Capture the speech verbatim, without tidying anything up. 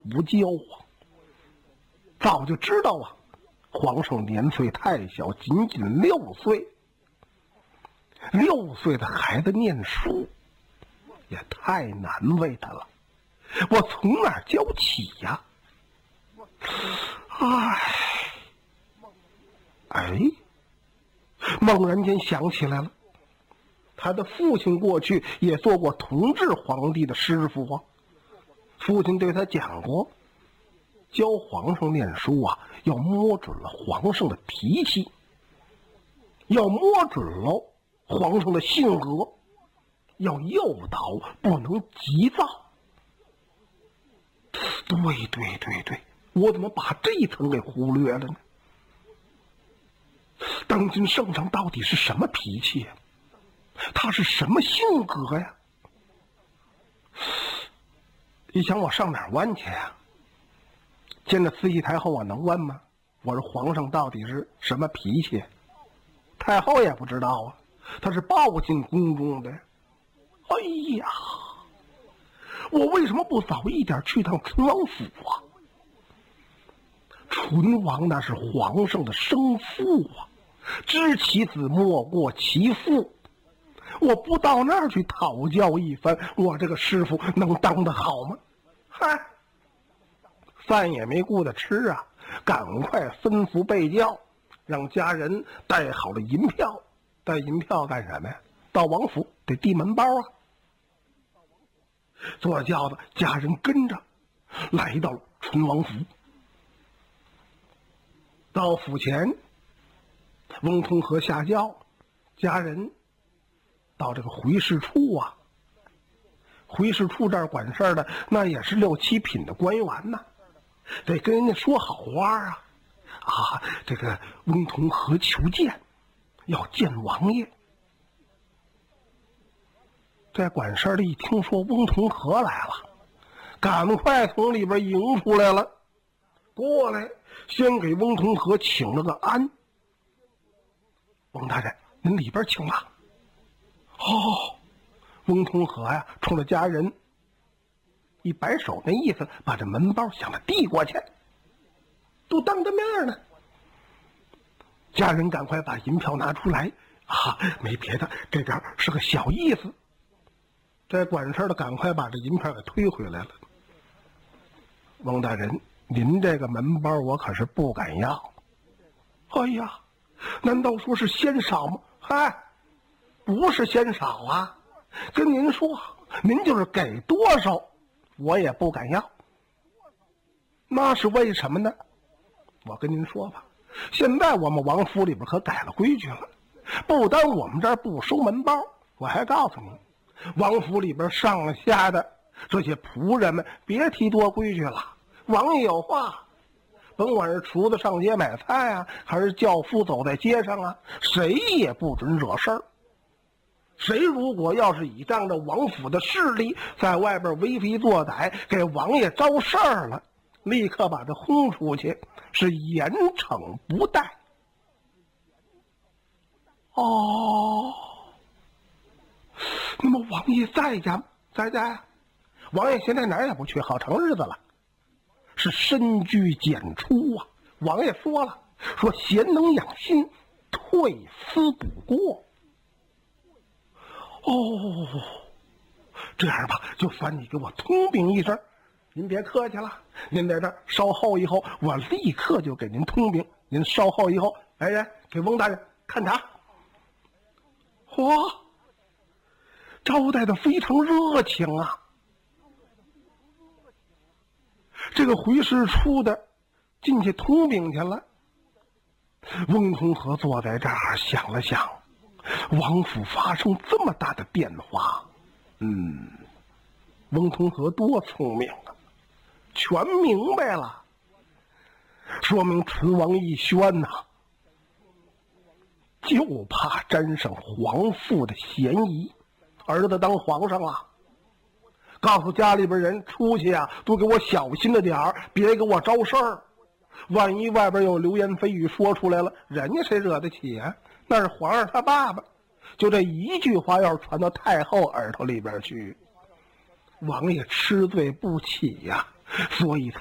不教啊，早就知道啊，皇上年岁太小，仅仅六岁。六岁的孩子念书也太难为他了，我从哪儿教起呀？唉，哎，猛然间想起来了，他的父亲过去也做过同治皇帝的师傅啊。父亲对他讲过，教皇上念书啊，要摸准了皇上的脾气，要摸准了皇上的性格，要诱导，不能急躁。对对对对，我怎么把这一层给忽略了呢？当今圣上到底是什么脾气呀？他是什么性格呀？你想我上哪儿问去呀？见着慈禧太后我能问吗？我说皇上到底是什么脾气？太后也不知道啊，他是抱进宫中的。哎呀，我为什么不早一点去趟淳王府啊？淳王那是皇上的生父啊，知其子莫过其父。我不到那儿去讨教一番，我这个师傅能当得好吗？嗨，饭也没顾得吃啊，赶快吩咐备轿，让家人带好了银票。带银票干什么呀？到王府得递门包啊。坐轿子，家人跟着来到了淳王府。到府前，翁同龢下轿，家人到这个回事处啊。回事处这儿管事儿的，那也是六七品的官员呐，得跟人家说好话啊。啊，这个翁同龢求见，要见王爷。这管事儿的一听说翁同龢来了，赶快从里边迎出来了，过来先给翁同龢请了个安。翁大人，您里边请吧。哦，翁同龢呀，冲着家人一摆手，那意思把这门包想着递过去，都当着面呢。家人赶快把银票拿出来啊，没别的，这点是个小意思。这管事的赶快把这银票给推回来了。翁大人，您这个门包我可是不敢要。哎呀，难道说是嫌少吗？嗨，不是嫌少啊，跟您说，您就是给多少我也不敢要。那是为什么呢？我跟您说吧，现在我们王府里边可改了规矩了，不单我们这儿不收门包，我还告诉你，王府里边上下的这些仆人们别提多规矩了。王爷有话，甭管是厨子上街买菜啊，还是轿夫走在街上啊，谁也不准惹事儿。谁如果要是倚仗着王府的势力，在外边为非作歹，给王爷招事儿了，立刻把他轰出去，是严惩不贷。哦，那么王爷在家在家呀？王爷现在哪儿也不去，好长日子了，是深居简出啊。王爷说了，说贤能养心，退思补过。哦，这样吧，就算你给我通禀一声，您别客气了，您在这儿稍后以后，我立刻就给您通禀。您稍后以后，来人给翁大人看茶。嚯，招待的非常热情啊！这个回事处的进去通禀去了。翁同龢坐在这儿想了想，王府发生这么大的变化，嗯，翁同龢多聪明啊，全明白了，说明淳王奕轩呐、啊，就怕沾上皇父的嫌疑，儿子当皇上了，告诉家里边人出去啊，都给我小心了点儿，别给我招事儿。万一外边有流言蜚语说出来了，人家谁惹得起啊？那是皇上他爸爸，就这一句话要是传到太后耳朵里边去，王爷吃罪不起呀、啊！ 所以他